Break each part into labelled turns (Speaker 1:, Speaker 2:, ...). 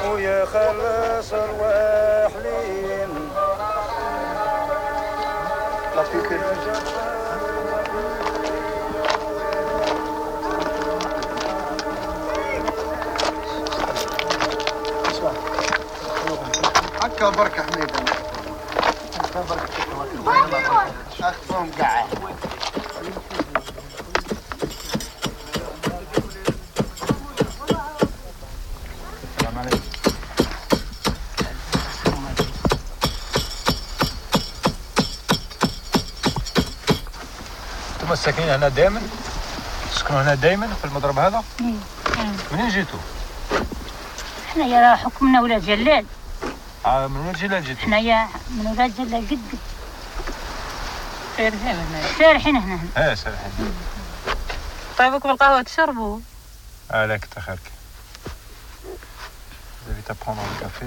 Speaker 1: ويخلص الواحلين
Speaker 2: هكا برك حميد اخفهم قاعد
Speaker 3: السلام عليكم. انتم ساكنين هنا دائما؟ تسكنوا هنا دائما في المضرب هذا؟ منين جيتوا؟
Speaker 4: حنايا حكمنا ولاد جلال.
Speaker 3: من ولاد جلال جيتوا؟
Speaker 4: حنايا من ولاد جلال قد
Speaker 5: سارحين هنا.
Speaker 4: سارحين هنا.
Speaker 3: سارحين.
Speaker 5: طيبكم القهوة تشربوا؟
Speaker 3: لا كتر خيرك. جيت ابخوندر الكافي.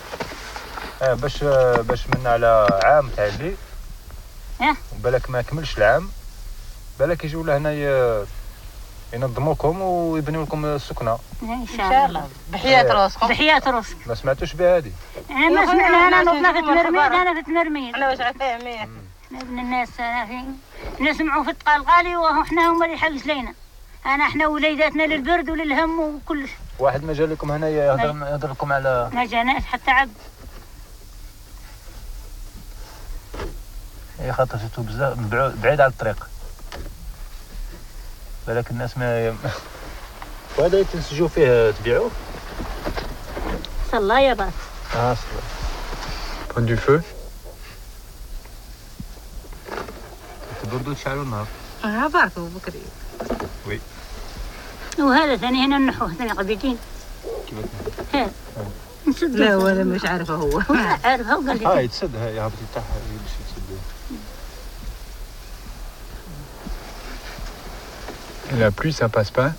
Speaker 3: باش من على عام تاع اللي بالك ما كملش العام، بالك يجيو لهنا ينظموكم ويبنيو لكم السكنه
Speaker 4: ان شاء الله.
Speaker 5: بحياة راسكم.
Speaker 4: بحياة راسك.
Speaker 3: ما سمعتوش بها هذه؟
Speaker 4: انا ما سمعنا. انا نطلع في تمرميد. انا في تمرميد.
Speaker 5: انا واش فاهمين.
Speaker 4: ابن الناس نسمعوا في القالقالي وحنا هما اللي يحوس لينا. احنا وليداتنا للبرد وللهم وكلش.
Speaker 3: واحد ما جا لكم هنا يهضر لكم على
Speaker 4: ما جاناش حتى عبد.
Speaker 3: هي خاطر جيتو بزاف بعيد على الطريق، بالك الناس ما وهذا تنسجوا فيه تبيعوه؟
Speaker 4: صلى يا بات.
Speaker 3: صلى.
Speaker 6: Prendre du feu.
Speaker 3: تبردوا تشعلوا النار.
Speaker 5: باركوا بكري.
Speaker 3: وي.
Speaker 4: وهذا ثاني هنا النحوه ثاني قبيلين.
Speaker 3: كيف
Speaker 4: هذا نسد.
Speaker 5: لا ولا مش عارفه هو.
Speaker 4: عارفه وقال لي.
Speaker 3: هاي تسد، هاي هبطي تاعها باش تسد.
Speaker 6: Et la pluie, ça passe pas.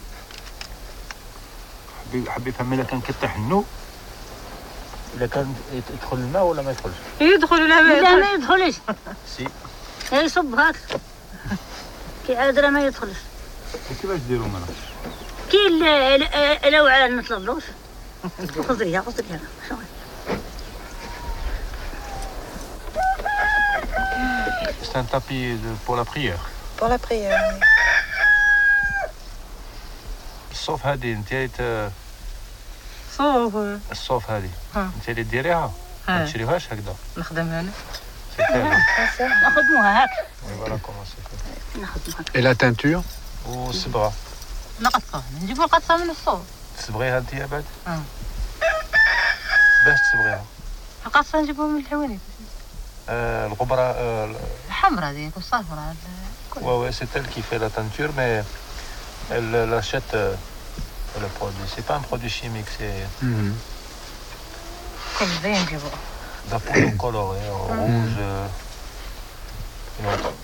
Speaker 3: حبي يفهم إذا كان كيطيح النو، إذا كان يدخل الماء ولا ما يدخلش؟
Speaker 5: يدخل ولا ما
Speaker 4: لا
Speaker 5: يدخل؟
Speaker 4: ما يدخلش.
Speaker 3: سي.
Speaker 4: يصب هاك. كي عادرة ما يدخلش.
Speaker 3: كيفاش ديروا منا؟
Speaker 4: كي لو على نطلبوش. خذريها.
Speaker 3: C'est un tapis pour la prière.
Speaker 5: Pour la prière.
Speaker 3: الصوف هذه انت
Speaker 5: صوف.
Speaker 3: الصوف هذه انت اللي ديريها؟ ما تشريوهاش هكذا؟
Speaker 5: نخدمها انا.
Speaker 4: نخدموها هاك. نخدموها.
Speaker 6: Et la teinture?
Speaker 3: والصبغه.
Speaker 5: نقطعها نجيبوا القطعه من الصوف.
Speaker 3: تصبغيها انت بعد؟ باش تصبغيها؟
Speaker 5: القطعه نجيبوها من الحوانيت.
Speaker 3: الغبره
Speaker 5: الحمراء هذيك والصفراء.
Speaker 3: Ouais, c'est elle qui fait la teinture, mais elle achète le produit. C'est pas un produit chimique, c'est
Speaker 5: كل زين نجيبوه.
Speaker 3: de la poudre colorée, rouge et autres.